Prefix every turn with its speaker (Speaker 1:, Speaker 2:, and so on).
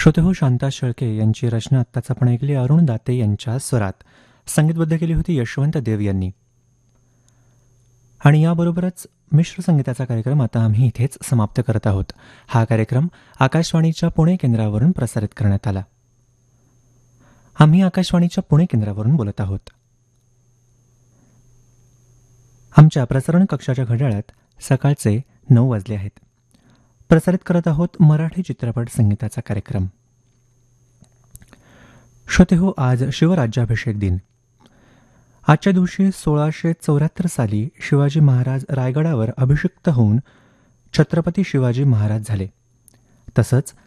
Speaker 1: श्रोतेहो, शांता शेळके यांची रचना आत्ताच आपण ऐकली अरुण दाते यांच्या स्वरात. संगीतबद्ध केली होती यशवंत देव यांनी. आणि याबरोबरच मिश्र संगीताचा कार्यक्रम आता आम्ही इथेच समाप्त करत आहोत. हा कार्यक्रम आकाशवाणीच्या पुणे केंद्रावरून प्रसारित करण्यात आला. आम्ही आकाशवाणीच्या पुणे केंद्रावरून बोलत आहोत. आमच्या प्रसारण कक्षाच्या घड्याळात सकाळचे 9 वाजले आहेत. प्रसारित करत आहोत मराठी चित्रपट संगीताचा कार्यक्रम. श्रोतेहो, आज शिवराज्याभिषेक दिन. आजच्या दिवशी 1674 साली शिवाजी महाराज रायगडावर अभिषिक्त होऊन छत्रपती शिवाजी महाराज झाले. तसंच